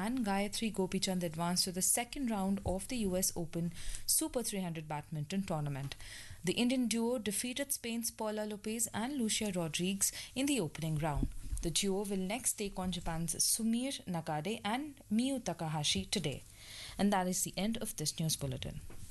and Gayatri Gopichand advanced to the second round of the US Open Super 300 badminton tournament. The Indian duo defeated Spain's Paula Lopez and Lucia Rodriguez in the opening round. The duo will next take on Japan's Sumir Nakade and Miyu Takahashi today. And that is the end of this news bulletin.